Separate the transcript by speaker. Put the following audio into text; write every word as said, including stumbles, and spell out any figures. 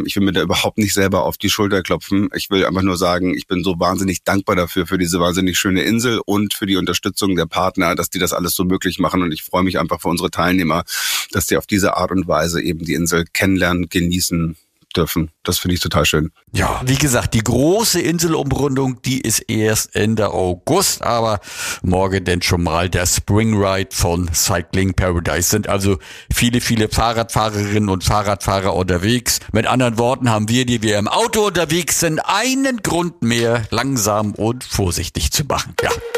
Speaker 1: ich will mir da überhaupt nicht selber auf die Schulter klopfen. Ich will einfach nur sagen, ich bin so wahnsinnig dankbar dafür, für diese wahnsinnig schöne Insel und für die Unterstützung der Partner, dass die das alles so möglich machen. Und ich freue mich einfach für unsere Teilnehmer, dass die auf diese Art und Weise eben die Insel kennenlernen, genießen dürfen. Das finde ich total schön.
Speaker 2: Ja, wie gesagt, die große Inselumrundung, die ist erst Ende August, aber morgen denn schon mal der Spring Ride von Cycling Paradise. Sind also viele, viele Fahrradfahrerinnen und Fahrradfahrer unterwegs. Mit anderen Worten haben wir, die wir im Auto unterwegs sind, einen Grund mehr, langsam und vorsichtig zu machen. Ja.